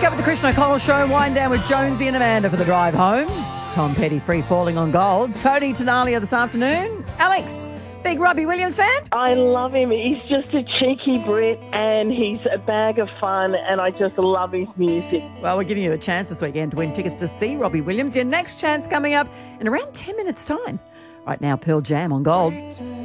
Wake up with the Christian O'Connell Show. Wind down with Jonesy and Amanda for the drive home. It's Tom Petty free falling on gold. Tony Tenalia this afternoon. Alex, big Robbie Williams fan? I love him. He's just a cheeky Brit and he's a bag of fun and I just love his music. Well, we're giving you a chance this weekend to win tickets to see Robbie Williams. Your next chance coming up in around 10 minutes' time. Right now, Pearl Jam on gold.